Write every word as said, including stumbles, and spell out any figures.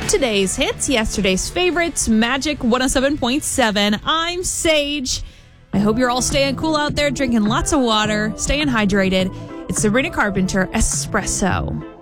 Today's hits, yesterday's favorites, Magic one oh seven point seven. I'm Sage. I hope you're all staying cool out there, drinking lots of water, staying hydrated. It's Sabrina Carpenter Espresso.